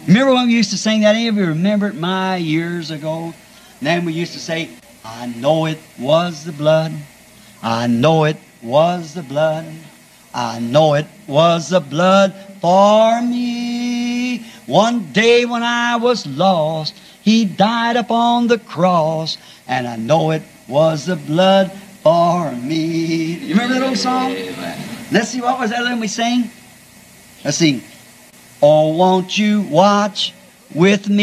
Remember when we used to sing that? Any of you remember it? My years ago. And then we used to say, I know it was the blood. I know it was the blood. I know it was the blood for me. One day when I was lost, He died upon the cross, and I know it was the blood for me. You remember that old song? Let's see, what was that when we sang? Let's sing. Oh, won't you watch with me?